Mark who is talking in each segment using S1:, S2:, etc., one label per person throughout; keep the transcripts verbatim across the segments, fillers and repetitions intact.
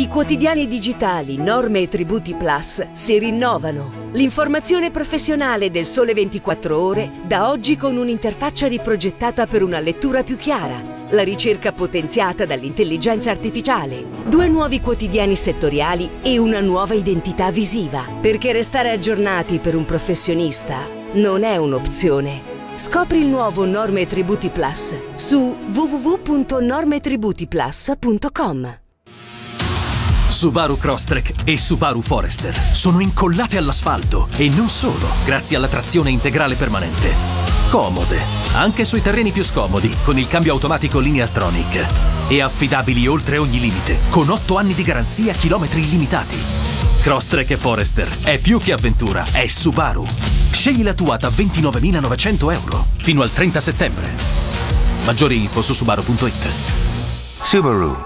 S1: I quotidiani digitali Norme e Tributi Plus si rinnovano. L'informazione professionale del Sole ventiquattro Ore da oggi con un'interfaccia riprogettata per una lettura più chiara, la ricerca potenziata dall'intelligenza artificiale, due nuovi quotidiani settoriali e una nuova identità visiva. Perché restare aggiornati per un professionista non è un'opzione. Scopri il nuovo Norme e Tributi Plus su w w w punto norme tributi plus punto com.
S2: Subaru Crosstrek e Subaru Forester sono incollate all'asfalto e non solo, grazie alla trazione integrale permanente. Comode, anche sui terreni più scomodi, con il cambio automatico Lineartronic. E affidabili oltre ogni limite, con otto anni di garanzia, chilometri illimitati. Crosstrek e Forester è più che avventura, è Subaru. Scegli la tua da ventinovemilanovecento euro fino al trenta settembre. Maggiori info su subaru punto it.
S3: Subaru.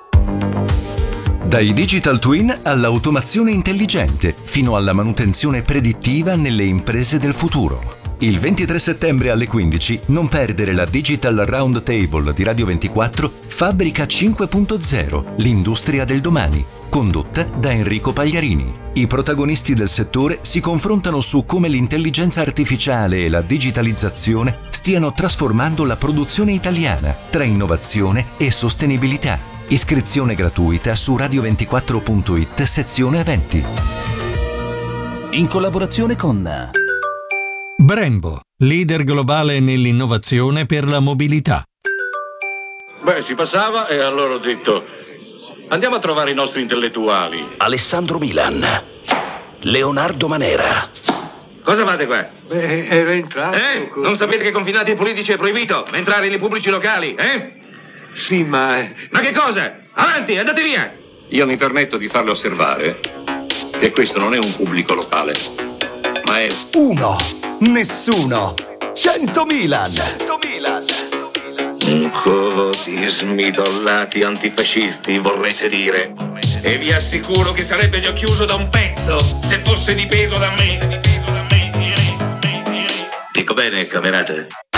S3: Dai digital twin all'automazione intelligente, fino alla manutenzione predittiva nelle imprese del futuro. Il ventitré settembre alle quindici non perdere la Digital Round Table di Radio ventiquattro Fabbrica cinque punto zero, l'industria del domani, condotta da Enrico Pagliarini. I protagonisti del settore si confrontano su come l'intelligenza artificiale e la digitalizzazione stiano trasformando la produzione italiana tra innovazione e sostenibilità. Iscrizione gratuita su radio ventiquattro punto it sezione eventi.
S2: In collaborazione con
S4: Brembo, leader globale nell'innovazione per la mobilità.
S5: Beh, si passava e allora ho detto: andiamo a trovare i nostri intellettuali.
S6: Alessandro Milan, Leonardo Manera.
S5: Cosa fate qua?
S7: Beh, ero entrato.
S5: Eh?
S7: Con...
S5: Non sapete che confinati e politici è proibito entrare nei pubblici locali, eh?
S7: Sì, ma...
S5: Ma che cosa? Avanti, andate via!
S8: Io mi permetto di farle osservare che questo non è un pubblico locale, ma è...
S2: Uno, nessuno, cento Milan!
S6: cento Milan!
S5: Un covo di smidollati antifascisti, vorrete dire. E vi assicuro che sarebbe già chiuso da un pezzo, se fosse dipeso da me. Dico bene, camerate?